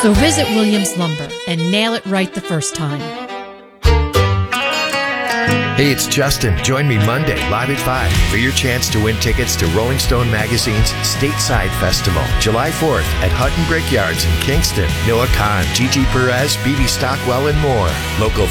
So visit Williams Lumber and nail it right the first time. Hey, it's Justin. Join me Monday, live at 5, for your chance to win tickets to Rolling Stone Magazine's Stateside Festival, July 4th at Hutton Brickyards in Kingston. Noah Kahn, Gigi Perez, BB Stockwell, and more. Local